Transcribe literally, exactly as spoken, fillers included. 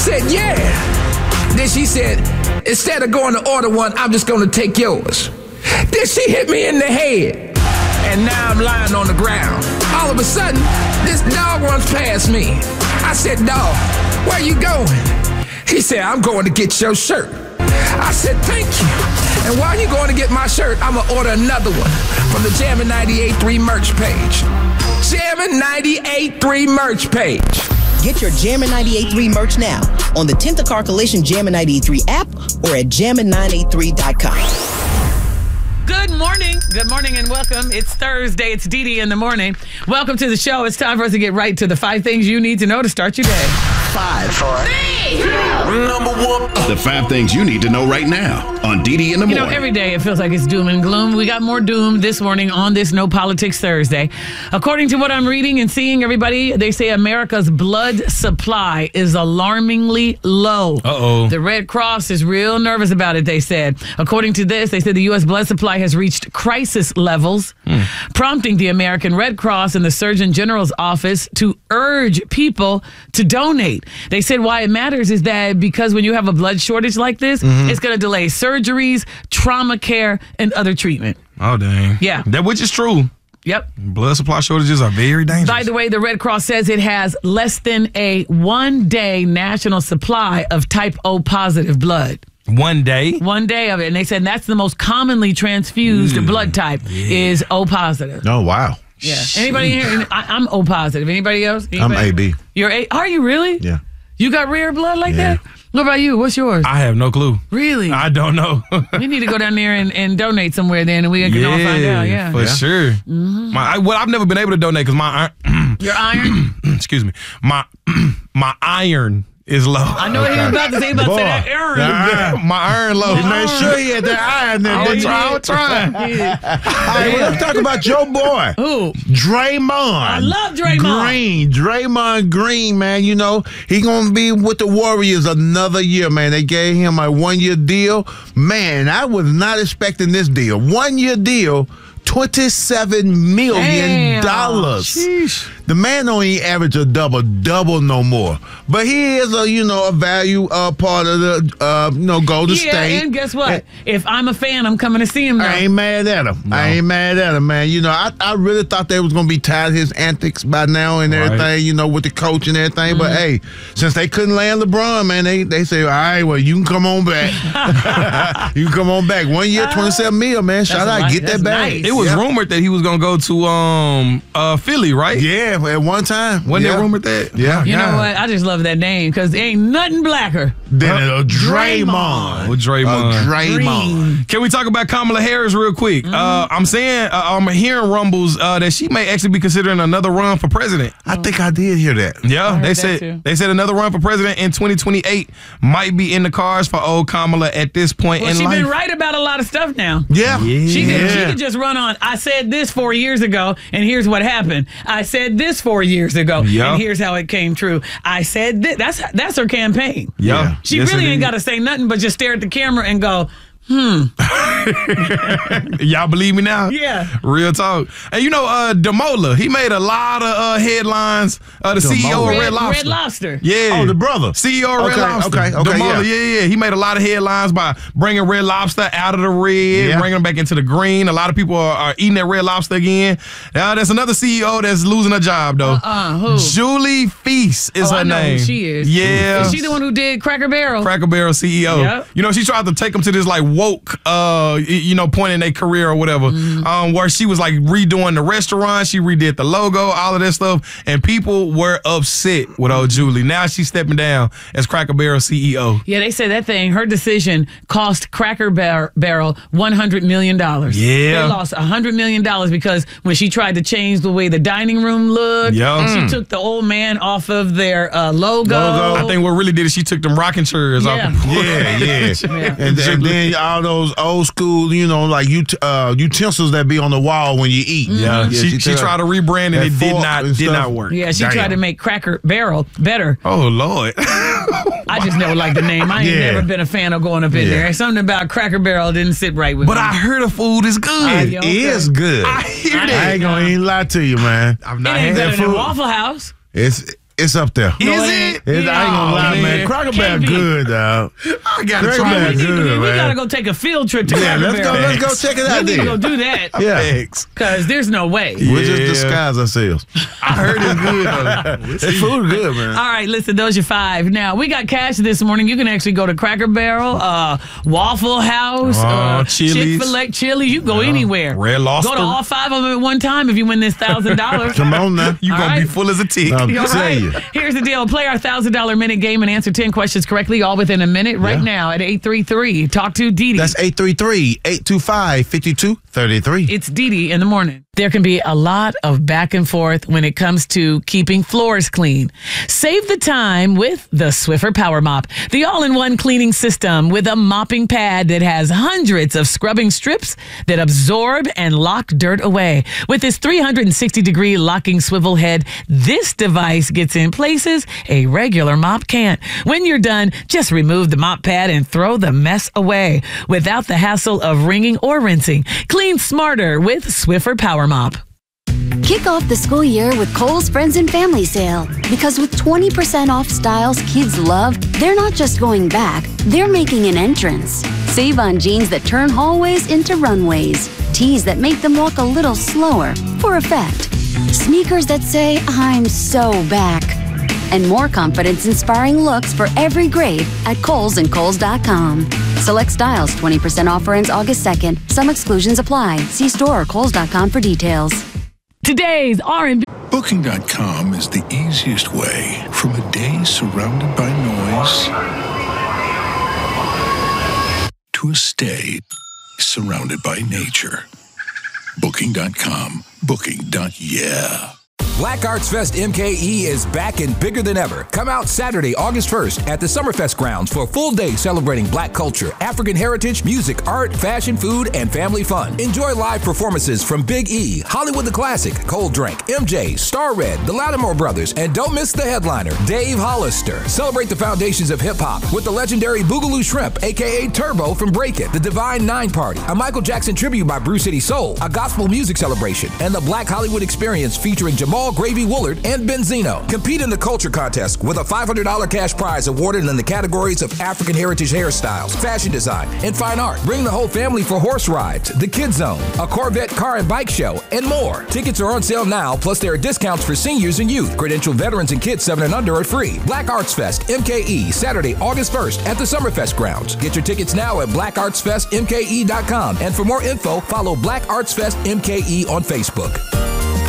said, yeah. Then she said, instead of going to order one, I'm just going to take yours. Then she hit me in the head. And now I'm lying on the ground. All of a sudden, this dog runs past me. I said, dog, where you going? He said, I'm going to get your shirt. I said, thank you. And while you're going to get my shirt, I'm going to order another one from the Jammin' ninety-eight point three merch page. Jammin' ninety-eight point three merch page. Get your Jammin' ninety-eight point three merch now on the tenth Car Coalition Jammin' ninety-eight point three app or at jammin nine eight three dot com. Good morning. Good morning and welcome. It's Thursday. It's Dee Dee in the morning. Welcome to the show. It's time for us to get right to the five things you need to know to start your day. Five, four, three, two, number one. The five things you need to know right now on Dee Dee in the You morning. know, every day it feels like it's doom and gloom. We got more doom this morning on this No Politics Thursday. According to what I'm reading and seeing, everybody, they say America's blood supply is alarmingly low. Uh-oh. The Red Cross is real nervous about it, they said. According to this, they said the U S blood supply has reached crisis levels, mm. prompting the American Red Cross and the Surgeon General's office to urge people to donate. They said why it matters is that because when you have a blood shortage like this, mm-hmm. it's going to delay surgeries, trauma care, and other treatment. Oh, dang. Yeah. That which is true. Yep. Blood supply shortages are very dangerous. By the way, the Red Cross says it has less than a one-day national supply of type O positive blood. One day? One day of it. And they said that's the most commonly transfused mm. blood type yeah. is O positive. Oh, wow. Yeah. Anybody here? I, I'm O positive. Anybody else? Anybody? I'm A B. You're A? Are you really? Yeah. You got rare blood like yeah. that? What about you? What's yours? I have no clue. Really? I don't know. We need to go down there and, and donate somewhere then, and we can yeah, all find out. Yeah, for yeah. sure. Mm-hmm. My, I, well, I've never been able to donate because my iron. Your iron? Excuse me. My my iron is low. I know okay. what he was about to say. About Boy, to say that iron. iron. My iron low. He made sure he had that iron there. I was trying. I was trying. Hey, well, let's talk about your boy. Who? Draymond. I love Draymond. Green. Draymond Green, man. You know, he going to be with the Warriors another year, man. They gave him a one-year deal. Man, I was not expecting this deal. One-year deal, twenty-seven million dollars. Sheesh. The man don't even average a double-double no more. But he is a, you know, a value uh, part of the, uh, you know, Golden yeah, State. And guess what? And if I'm a fan, I'm coming to see him now. I ain't mad at him. No. I ain't mad at him, man. You know, I, I really thought they was going to be tired of his antics by now and everything, right. you know, with the coach and everything. Mm-hmm. But, hey, since they couldn't land LeBron, man, they, they say, all right, well, you can come on back. You can come on back. One year, twenty-seven mil, man. Shout out. Get that bag. Nice. It was yep. rumored that he was going to go to um uh, Philly, right? Yeah, at one time. Wasn't yeah. it rumored that? Yeah. You yeah. know what? I just love that name because there ain't nothing blacker than a Draymond. With Draymond. A Draymond. Can we talk about Kamala Harris real quick? Mm-hmm. Uh, I'm saying, uh, I'm hearing rumbles uh, that she may actually be considering another run for president. I think I did hear that. Yeah, they said too. they said another run for president in twenty twenty-eight might be in the cards for old Kamala at this point well, in she life. She's been right about a lot of stuff now. Yeah. yeah. She could, she could just run on, I said this four years ago, and here's what happened. I said this four years ago, yep. and here's how it came true. I said this. That's, that's her campaign. Yeah. She yes, really ain't got to say nothing but just stare at the camera and go, hmm. Y'all believe me now? Yeah. Real talk. And you know, uh, Demola, he made a lot of uh, headlines. Uh, the Demola. C E O of Red, Red Lobster. Red Lobster. Yeah. Oh, the brother. C E O of okay, Red Lobster. Okay, okay, Demola, yeah. yeah, yeah. He made a lot of headlines by bringing Red Lobster out of the red, yeah. bringing them back into the green. A lot of people are, are eating that Red Lobster again. Now, there's another C E O that's losing a job, though. Uh-uh, who? Julie Feast is oh, her I know name. Who she is. Yeah. Is she the one who did Cracker Barrel? Cracker Barrel C E O. Yep. You know, she tried to take them to this, like, woke, uh, you know, point in their career or whatever, mm-hmm. um, where she was, like, redoing the restaurant. She redid the logo, all of that stuff, and people were upset with old Julie. Now she's stepping down as Cracker Barrel C E O. Yeah, they said that thing, her decision cost Cracker Bar- Barrel one hundred million dollars. Yeah. They lost one hundred million dollars because when she tried to change the way the dining room looked, yep. she mm. took the old man off of their uh, logo. logo. I think what really did is she took them rocking chairs yeah. off the board. Yeah, yeah. yeah. And, and then all those old school, you know, like ut- uh, utensils that be on the wall when you eat. Yeah, yeah she, she, she tried to rebrand and it did not did stuff. not work. Yeah, she Damn. tried to make Cracker Barrel better. Oh, Lord. I just never liked the name. I ain't Yeah. never been a fan of going up in Yeah. there. Something about Cracker Barrel didn't sit right with But me. I heard the food is good. I- It Yeah, okay. is good. I hear I that. I ain't gonna even lie to you, man. I've it not ain't had better that than food. Waffle House. It's It's up there. Is No, it? it It's, I ain't gonna Oh, lie, man. man. Cracker Can't Barrel be. good, dog. I gotta Cracker try Barrel it. we, need good, to, we man. gotta go take a field trip to Yeah, Cracker let's go. Barrel. Let's go check it out We need to go then. do that Yeah, Thanks. because there's no way. we'll just Yeah. disguise ourselves. I heard it's good. though. That food good, man. All right, listen, those are five. Now, we got cash this morning. You can actually go to Cracker Barrel, uh, Waffle House, Oh, uh, Chili's. Chick-fil-A, Chili. You can go anywhere. Red Lobster. Go to all five of them at one time if you win this one thousand dollars. Come on now. You All gonna be right. full as a tick. Um, All tell right. you. Here's the deal. Play our one thousand dollars minute game and answer ten questions correctly, all within a minute right Yeah. now at eight three three. Talk to Dee Dee. That's eight three three, eight two five, five two three three. It's Dee Dee in the morning. There can be a lot of back and forth when it comes to keeping floors clean. Save the time with the Swiffer Power Mop, the all-in-one cleaning system with a mopping pad that has hundreds of scrubbing strips that absorb and lock dirt away. With its three hundred sixty degree locking swivel head, this device gets in places a regular mop can't. When you're done, just remove the mop pad and throw the mess away without the hassle of wringing or rinsing. Clean smarter with Swiffer Power Mop. Kick off the school year with Kohl's Friends and Family Sale. Because with twenty percent off styles kids love, they're not just going back, they're making an entrance. Save on jeans that turn hallways into runways. Tees that make them walk a little slower, for effect. Sneakers that say, I'm so back. And more confidence-inspiring looks for every grade at Kohl's and Kohl's dot com. Select styles, twenty percent offer ends August second. Some exclusions apply. See store or Kohl's dot com for details. Today's R and B. Booking dot com is the easiest way from a day surrounded by noise to a stay surrounded by nature. Booking dot com. Booking. Yeah. Black Arts Fest M K E is back and bigger than ever. Come out Saturday, August first at the Summerfest grounds for a full day celebrating Black culture, African heritage, music, art, fashion, food, and family fun. Enjoy live performances from Big E, Hollywood the Classic, Cold Drink, M J, Star Red, the Lattimore Brothers, and don't miss the headliner, Dave Hollister. Celebrate the foundations of hip-hop with the legendary Boogaloo Shrimp, a k a. Turbo from Break It, the Divine Nine Party, a Michael Jackson tribute by Brew City Soul, a gospel music celebration, and the Black Hollywood Experience featuring Jamal Gravy Woolard and Benzino. Compete in the culture contest with a five hundred dollars cash prize awarded in the categories of African heritage hairstyles, fashion design, and fine art. Bring the whole family for horse rides, the Kids Zone, a Corvette car and bike show, and more. Tickets are on sale now, plus there are discounts for seniors and youth. Credentialed veterans and kids seven and under are free. Black Arts Fest M K E, Saturday, August first at the Summerfest grounds. Get your tickets now at black arts fest m k e dot com. And for more info, follow Black Arts Fest M K E on Facebook.